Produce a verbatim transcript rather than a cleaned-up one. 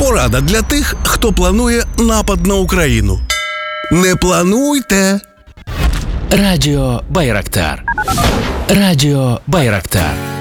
Порада для тих, хто планує напад на Україну. Не плануйте! Радіо Байрактар. Радіо Байрактар.